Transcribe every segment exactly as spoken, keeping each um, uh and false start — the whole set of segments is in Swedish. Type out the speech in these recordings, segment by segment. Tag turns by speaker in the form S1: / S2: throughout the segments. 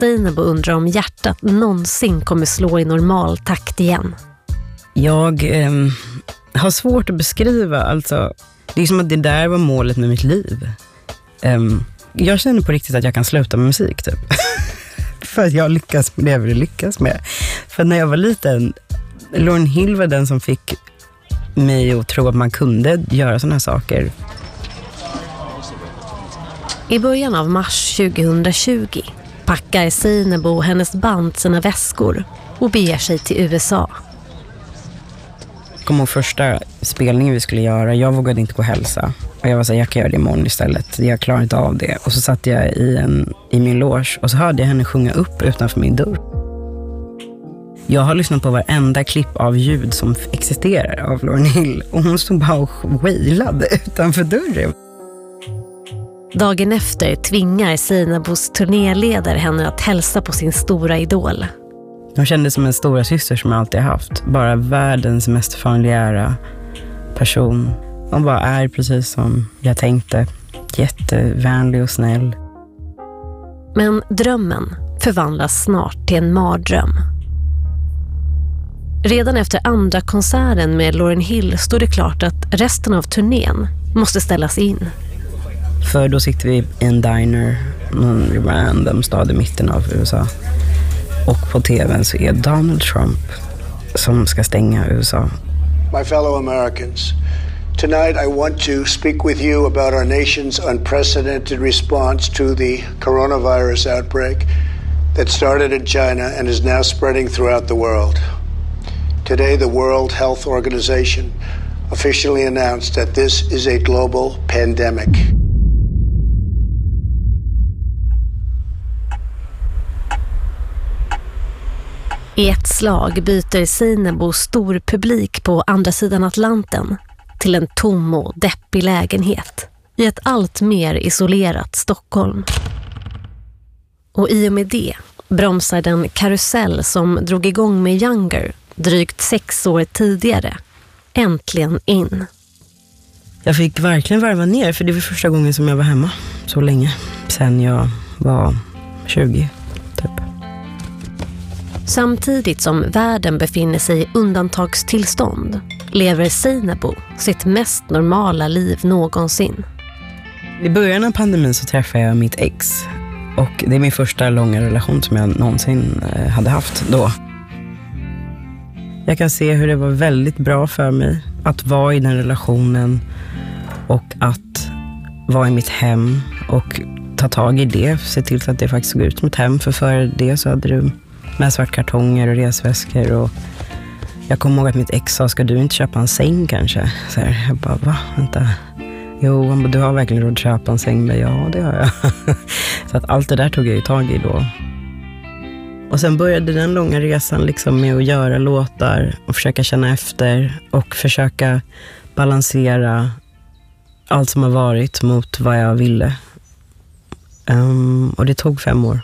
S1: Stinebo undrar om hjärtat någonsin kommer slå i normal takt igen.
S2: Jag eh, har svårt att beskriva, alltså det är som att det där var målet med mitt liv. Eh, jag känner på riktigt att jag kan sluta med musik typ. För att jag lyckas med det jag vill lyckas med. För när jag var liten, Lauryn Hill var den som fick mig att tro att man kunde göra såna här saker.
S1: I början av mars tjugohundratjugo packar Stinebo och hennes band sina väskor och beger sig till U S A.
S2: Jag kommer ihåg första spelningen vi skulle göra. Jag vågade inte gå och hälsa. Och jag var så här, jag kan göra det imorgon istället. Jag klarar inte av det. Och så satt jag i, en, i min loge och så hörde jag henne sjunga upp utanför min dörr. Jag har lyssnat på varenda klipp av ljud som existerar av Lauryn Hill. Och hon stod bara och wailade utanför dörren.
S1: Dagen efter tvingar Stinebos turnéledare henne att hälsa på sin stora idol.
S2: Hon kändes som en stora syster som jag alltid haft. Bara världens mest familjära person. Hon bara är precis som jag tänkte. Jättevänlig och snäll.
S1: Men drömmen förvandlas snart till en mardröm. Redan efter andra konserten med Lauryn Hill stod det klart att resten av turnén måste ställas in.
S2: För då sitter vi i en diner, någon random stad i mitten av U S A. Och på tvn så är Donald Trump som ska stänga U S A.
S3: My fellow Americans, tonight I want to speak with you about our nation's unprecedented response to the coronavirus outbreak that started in China and is now spreading throughout the world. Today, the World Health Organization officially announced that this is a global pandemic.
S1: I ett slag byter Stinebo stor publik på andra sidan Atlanten till en tom och deppig lägenhet i ett allt mer isolerat Stockholm. Och i och med det bromsar den karusell som drog igång med Younger drygt sex år tidigare äntligen in.
S2: Jag fick verkligen varva ner, för det var första gången som jag var hemma så länge. Sen jag var tjugo typ.
S1: Samtidigt som världen befinner sig i undantagstillstånd lever Stinebo sitt mest normala liv någonsin.
S2: I början av pandemin så träffade jag mitt ex. Och det är min första långa relation som jag någonsin hade haft då. Jag kan se hur det var väldigt bra för mig att vara i den relationen och att vara i mitt hem och ta tag i det. Se till så att det faktiskt såg ut som ett hem, för före det så hade du med svartkartonger och resväskor. Och jag kommer ihåg att mitt ex sa, ska du inte köpa en säng kanske? Så här, jag bara, va? Vänta. Jo, han bara, du har verkligen råd att köpa en säng. Men ja, det har jag. Så att allt det där tog jag ju tag i då. Och sen började den långa resan liksom med att göra låtar och försöka känna efter och försöka balansera allt som har varit mot vad jag ville. Um, och det tog fem år.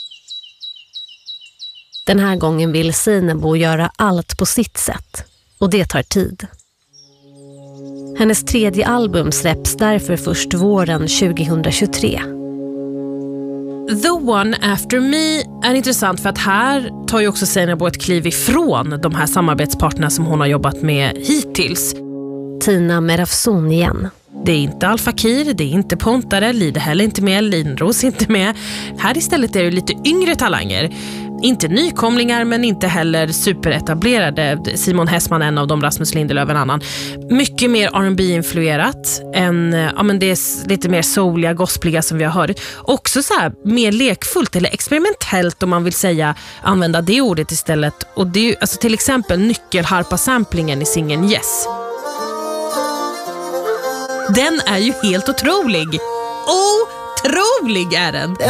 S1: Den här gången vill Stinebo göra allt på sitt sätt, och det tar tid. Hennes tredje album släpps därför först våren tjugohundratjugotre.
S4: The One After Me är intressant för att här tar ju också Stinebo ett kliv ifrån de här samarbetspartnerna som hon har jobbat med hittills.
S1: Tina Merafson igen.
S4: Det är inte Al Fakir, det är inte Pontare, Lide heller inte med, Lindros inte med. Här istället är det lite yngre talanger. Inte nykomlingar men inte heller superetablerade. Simon Hessman en av dem, Rasmus Lindelöf en annan. Mycket mer R and B-influerat än, ja men det är lite mer souliga, gospliga som vi har hört. Också så här mer lekfullt eller experimentellt om man vill säga, använda det ordet istället. Och det är ju alltså till exempel nyckelharpa-samplingen i singeln Yes. Den är ju helt otrolig. Otrolig är den.